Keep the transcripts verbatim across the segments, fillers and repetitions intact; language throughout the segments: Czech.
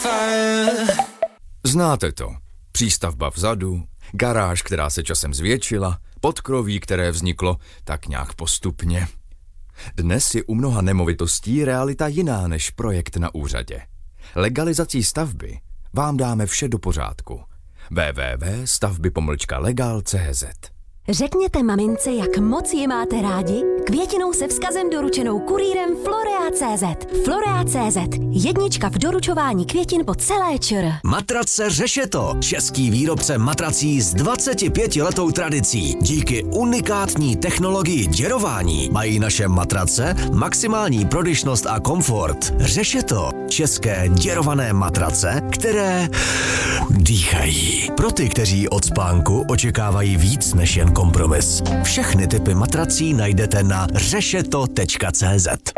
Znáte to. Přístavba vzadu, garáž, která se časem zvětšila, podkroví, které vzniklo tak nějak postupně. Dnes je u mnoha nemovitostí realita jiná než projekt na úřadě. Legalizací stavby vám dáme vše do pořádku. w w w tečka stavby pomlčka legal tečka c z Řekněte mamince, jak moc ji máte rádi, květinou se vzkazem doručenou kurýrem Florea tečka cé zet. Florea tečka cé zet. Jednička v doručování květin po celé ČR. Matrace Řešeto. Český výrobce matrací s dvacetipětiletou tradicí. Díky unikátní technologii děrování mají naše matrace maximální prodyšnost a komfort. Řešeto. České děrované matrace, které dýchají. Pro ty, kteří od spánku očekávají víc než jen kompromis. Všechny typy matrací najdete na řešeto tečka cé zet.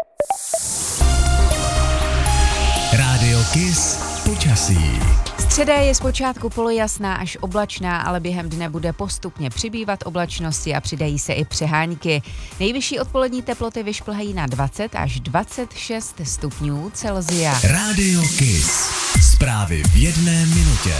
Rádio Kiss počasí. Středa je zpočátku polojasná až oblačná, ale během dne bude postupně přibývat oblačnosti a přidají se i přehánky. Nejvyšší odpolední teploty vyšplhají na dvacet až dvacet šest stupňů Celsia. Rádio Kiss. Zprávy v jedné minutě.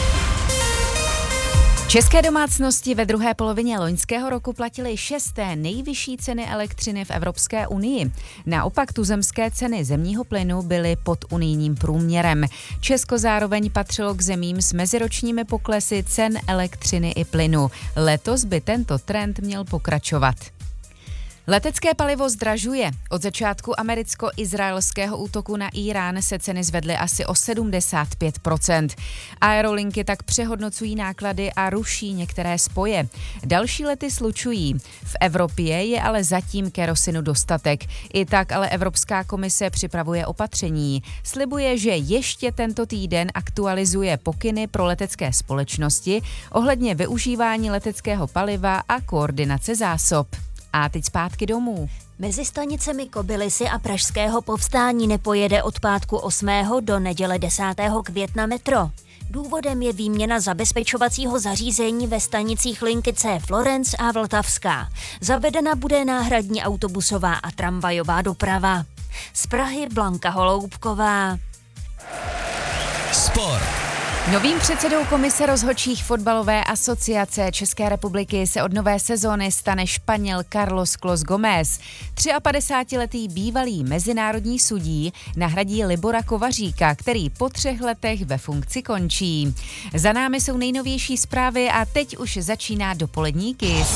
České domácnosti ve druhé polovině loňského roku platily šesté nejvyšší ceny elektřiny v Evropské unii. Naopak tuzemské ceny zemního plynu byly pod unijním průměrem. Česko zároveň patřilo k zemím s meziročními poklesy cen elektřiny i plynu. Letos by tento trend měl pokračovat. Letecké palivo zdražuje. Od začátku americko-izraelského útoku na Irán se ceny zvedly asi o sedmdesát pět procent. Aerolinky tak přehodnocují náklady a ruší některé spoje. Další lety slučují. V Evropě je ale zatím kerosinu dostatek. I tak ale Evropská komise připravuje opatření. Slibuje, že ještě tento týden aktualizuje pokyny pro letecké společnosti ohledně využívání leteckého paliva a koordinace zásob. A teď zpátky domů. Mezi stanicemi Kobylisy a Pražského Povstání nepojede od pátku osmého do neděle desátého května metro. Důvodem je výměna zabezpečovacího zařízení ve stanicích linky C Florence a Vltavská. Zavedena bude náhradní autobusová a tramvajová doprava. Z Prahy Blanka Holoubková. Sport. Novým předsedou komise rozhodčích fotbalové asociace České republiky se od nové sezóny stane Španěl Carlos Clos Gómez. padesátitříletý bývalý mezinárodní sudí nahradí Libora Kovaříka, který po třech letech ve funkci končí. Za námi jsou nejnovější zprávy a teď už začíná dopolední Kiss.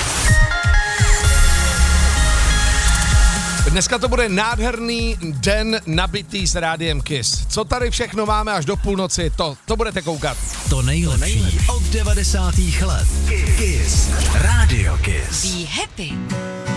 Dneska to bude nádherný den nabitý s Rádiem Kiss. Co tady všechno máme až do půlnoci, to, to budete koukat. To nejlepší od devadesátých let. Kiss. Rádio Kiss. Be happy.